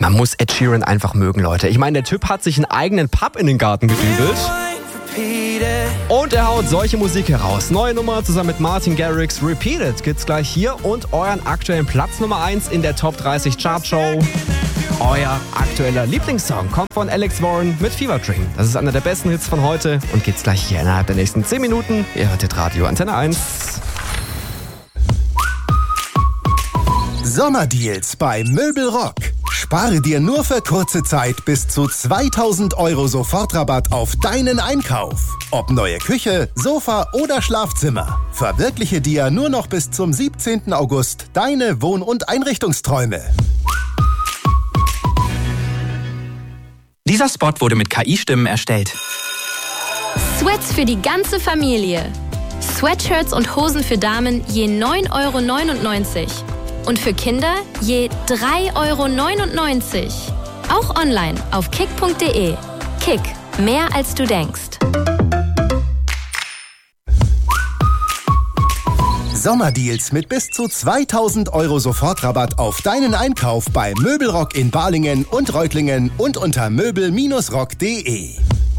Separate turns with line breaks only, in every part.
Man muss Ed Sheeran einfach mögen, Leute. Ich meine, der Typ hat sich einen eigenen Pub in den Garten gedübelt. Und er haut solche Musik heraus. Neue Nummer zusammen mit Martin Garrix, Repeated, gibt's gleich hier und euren aktuellen Platz Nummer 1 in der Top 30 Chartshow. Euer aktueller Lieblingssong kommt von Alex Warren mit Fever Dream. Das ist einer der besten Hits von heute und geht's gleich hier innerhalb der nächsten 10 Minuten. Ihr hört Radio Antenne 1.
Sommerdeals bei Möbelrock. Spare dir nur für kurze Zeit bis zu 2.000 € Sofortrabatt auf deinen Einkauf. Ob neue Küche, Sofa oder Schlafzimmer. Verwirkliche dir nur noch bis zum 17. August deine Wohn- und Einrichtungsträume.
Dieser Spot wurde mit KI-Stimmen erstellt.
Sweats für die ganze Familie. Sweatshirts und Hosen für Damen je 9,99 € und für Kinder je 3,99 €. Auch online auf kick.de. Kick, mehr als du denkst.
Sommerdeals mit bis zu 2.000 € Sofortrabatt auf deinen Einkauf bei Möbelrock in Balingen und Reutlingen und unter möbel-rock.de.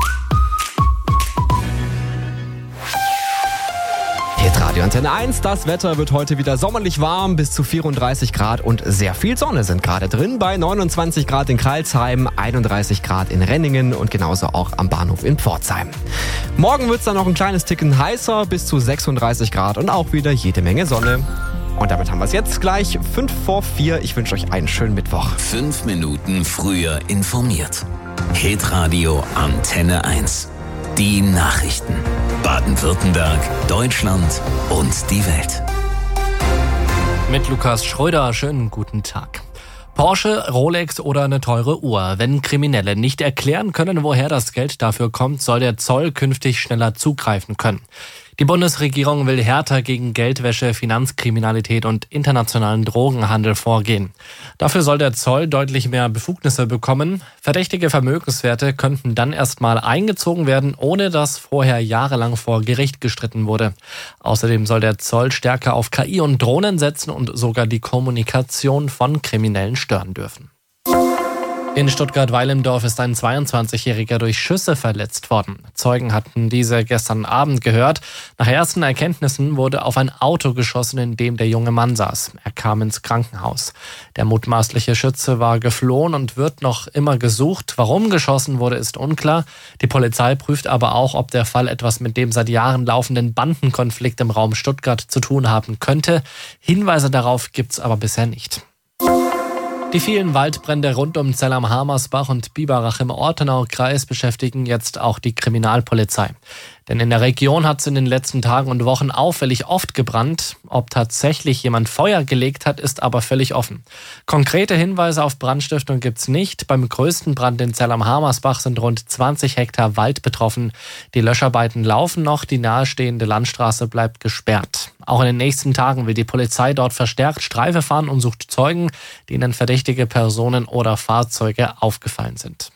Radio Antenne 1, das Wetter wird heute wieder sommerlich warm, bis zu 34 Grad und sehr viel Sonne sind gerade drin, bei 29 Grad in Crailsheim, 31 Grad in Renningen und genauso auch am Bahnhof in Pforzheim. Morgen wird es dann noch ein kleines Ticken heißer, bis zu 36 Grad und auch wieder jede Menge Sonne. Und damit haben wir es jetzt gleich 5 vor 4. Ich wünsche euch einen schönen Mittwoch.
5 Minuten früher informiert. Hitradio Antenne 1. Die Nachrichten. Baden-Württemberg, Deutschland und die Welt.
Mit Lukas Schröder, schönen guten Tag. Porsche, Rolex oder eine teure Uhr. Wenn Kriminelle nicht erklären können, woher das Geld dafür kommt, soll der Zoll künftig schneller zugreifen können. Die Bundesregierung will härter gegen Geldwäsche, Finanzkriminalität und internationalen Drogenhandel vorgehen. Dafür soll der Zoll deutlich mehr Befugnisse bekommen. Verdächtige Vermögenswerte könnten dann erstmal eingezogen werden, ohne dass vorher jahrelang vor Gericht gestritten wurde. Außerdem soll der Zoll stärker auf KI und Drohnen setzen und sogar die Kommunikation von Kriminellen stören dürfen. In Stuttgart-Weilendorf ist ein 22-Jähriger durch Schüsse verletzt worden. Zeugen hatten diese gestern Abend gehört. Nach ersten Erkenntnissen wurde auf ein Auto geschossen, in dem der junge Mann saß. Er kam ins Krankenhaus. Der mutmaßliche Schütze war geflohen und wird noch immer gesucht. Warum geschossen wurde, ist unklar. Die Polizei prüft aber auch, ob der Fall etwas mit dem seit Jahren laufenden Bandenkonflikt im Raum Stuttgart zu tun haben könnte. Hinweise darauf gibt's aber bisher nicht. Die vielen Waldbrände rund um Zell am Hamersbach und Biberach im Ortenaukreis beschäftigen jetzt auch die Kriminalpolizei. Denn in der Region hat es in den letzten Tagen und Wochen auffällig oft gebrannt. Ob tatsächlich jemand Feuer gelegt hat, ist aber völlig offen. Konkrete Hinweise auf Brandstiftung gibt's nicht. Beim größten Brand in Zell am Hamersbach sind rund 20 Hektar Wald betroffen. Die Löscharbeiten laufen noch, die nahestehende Landstraße bleibt gesperrt. Auch in den nächsten Tagen will die Polizei dort verstärkt Streife fahren und sucht Zeugen, denen verdächtige Personen oder Fahrzeuge aufgefallen sind.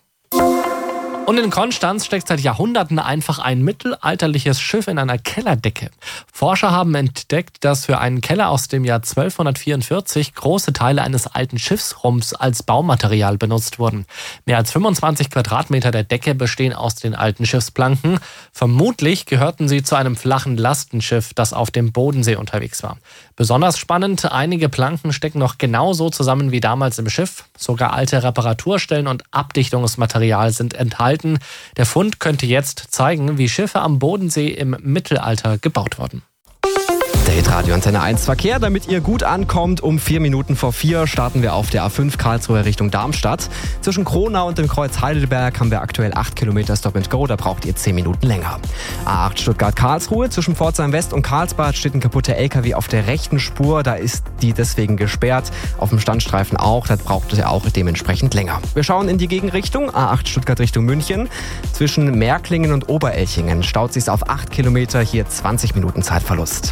Und in Konstanz steckt seit Jahrhunderten einfach ein mittelalterliches Schiff in einer Kellerdecke. Forscher haben entdeckt, dass für einen Keller aus dem Jahr 1244 große Teile eines alten Schiffsrumpfs als Baumaterial benutzt wurden. Mehr als 25 Quadratmeter der Decke bestehen aus den alten Schiffsplanken. Vermutlich gehörten sie zu einem flachen Lastenschiff, das auf dem Bodensee unterwegs war. Besonders spannend, einige Planken stecken noch genauso zusammen wie damals im Schiff. Sogar alte Reparaturstellen und Abdichtungsmaterial sind enthalten. Der Fund könnte jetzt zeigen, wie Schiffe am Bodensee im Mittelalter gebaut wurden.
Der Hitradio Antenne 1 Verkehr, damit ihr gut ankommt. Um 4 Minuten vor 4 starten wir auf der A5 Karlsruhe Richtung Darmstadt. Zwischen Kronau und dem Kreuz Heidelberg haben wir aktuell 8 Kilometer Stop and Go, da braucht ihr 10 Minuten länger. A8 Stuttgart-Karlsruhe, zwischen Pforzheim West und Karlsbad steht ein kaputter LKW auf der rechten Spur, da ist die deswegen gesperrt. Auf dem Standstreifen auch, da braucht es auch dementsprechend länger. Wir schauen in die Gegenrichtung, A8 Stuttgart Richtung München. Zwischen Märklingen und Oberelchingen staut sich auf 8 Kilometer, hier 20 Minuten Zeitverlust. B14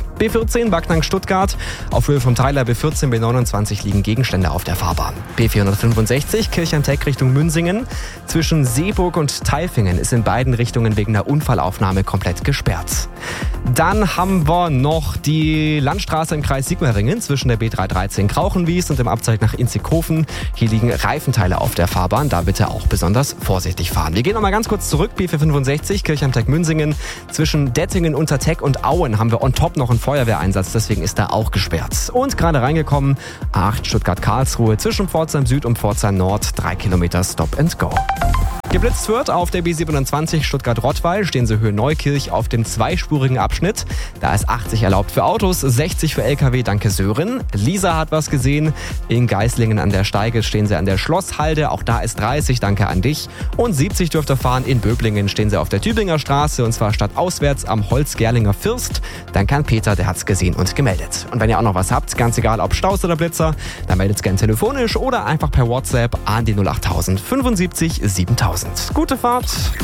B14 Backnang Stuttgart. Auf Höhe vom Teiler B14, B29 liegen Gegenstände auf der Fahrbahn. B465 Kirchheim-Teck Richtung Münsingen. Zwischen Seeburg und Tailfingen ist in beiden Richtungen wegen einer Unfallaufnahme komplett gesperrt. Dann haben wir noch die Landstraße im Kreis Sigmaringen zwischen der B313 Krauchenwies und dem Abzweig nach Inzighofen. Hier liegen Reifenteile auf der Fahrbahn, da bitte auch besonders vorsichtig fahren. Wir gehen nochmal ganz kurz zurück, B465 Kirchheim-Teck Münsingen. Zwischen Dettingen, Unterteck und Auen haben wir on top noch einen Feuerwehreinsatz, deswegen ist da auch gesperrt. Und gerade reingekommen, A8 Stuttgart-Karlsruhe zwischen Pforzheim Süd und Pforzheim Nord, 3 Kilometer Stop and Go. Geblitzt wird auf der B27 Stuttgart-Rottweil, stehen Sie Höhe Neukirch auf dem zweispurigen Abschnitt. Da ist 80 erlaubt für Autos, 60 für LKW, danke Sören. Lisa hat was gesehen. In Geislingen an der Steige stehen Sie an der Schlosshalde, auch da ist 30, danke an dich. Und 70 dürft ihr fahren. In Böblingen stehen Sie auf der Tübinger Straße und zwar stadtauswärts am Holzgerlinger First. Danke an Peter, der hat's gesehen und gemeldet. Und wenn ihr auch noch was habt, ganz egal ob Staus oder Blitzer, dann meldet es gerne telefonisch oder einfach per WhatsApp an die 08000 75 7000. Gute Fahrt.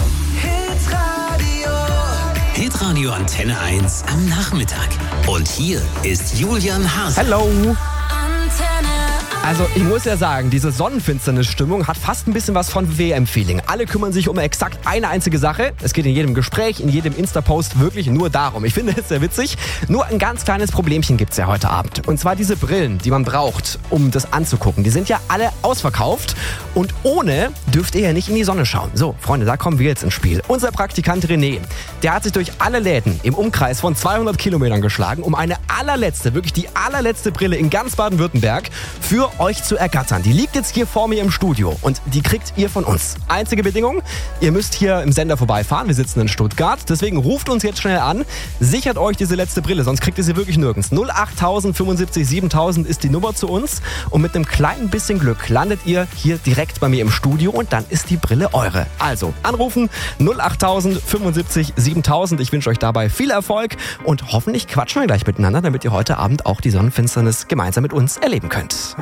Hitradio Antenne 1 am Nachmittag. Und hier ist Julian Hase.
Hello. Also ich muss ja sagen, diese Sonnenfinsternis-Stimmung hat fast ein bisschen was von WM-Feeling. Alle kümmern sich um exakt eine einzige Sache. Es geht in jedem Gespräch, in jedem Insta-Post wirklich nur darum. Ich finde es sehr witzig. Nur ein ganz kleines Problemchen gibt's ja heute Abend. Und zwar diese Brillen, die man braucht, um das anzugucken. Die sind ja alle ausverkauft. Und ohne dürft ihr ja nicht in die Sonne schauen. So, Freunde, da kommen wir jetzt ins Spiel. Unser Praktikant René, der hat sich durch alle Läden im Umkreis von 200 Kilometern geschlagen, um eine allerletzte, wirklich die allerletzte Brille in ganz Baden-Württemberg für euch zu ergattern. Die liegt jetzt hier vor mir im Studio und die kriegt ihr von uns. Einzige Bedingung, ihr müsst hier im Sender vorbeifahren. Wir sitzen in Stuttgart, deswegen ruft uns jetzt schnell an, sichert euch diese letzte Brille, sonst kriegt ihr sie wirklich nirgends. 08000 75 7000 ist die Nummer zu uns und mit einem kleinen bisschen Glück landet ihr hier direkt bei mir im Studio und dann ist die Brille eure. Also anrufen 08000 75 7000. Ich wünsche euch dabei viel Erfolg und hoffentlich quatschen wir gleich miteinander, damit ihr heute Abend auch die Sonnenfinsternis gemeinsam mit uns erleben könnt.